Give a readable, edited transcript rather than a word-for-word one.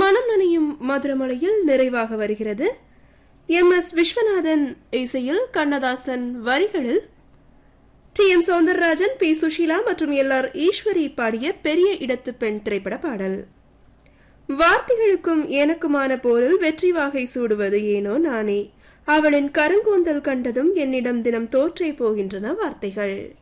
மனம் நனையும் மதுரமலையில் நிறைவாக வருகிறது. எம்.எஸ். விஸ்வநாதன் இசையில் கண்ணதாசன் வரிகளில் டி.எம். சௌந்தரராஜன், பி. சுஷீலா மற்றும் எல்.ஆர். ஈஸ்வரி பாடிய பெரிய இடத்து பெண் திரைப்பட பாடல். வார்த்தைகளுக்கும் எனக்குமான போரில் வெற்றி வாகை சூடுவது ஏனோ நானே, அவளின் கருங்கூந்தல் கண்டதும் என்னிடம் தினம் தோற்றே போகின்றன வார்த்தைகள்.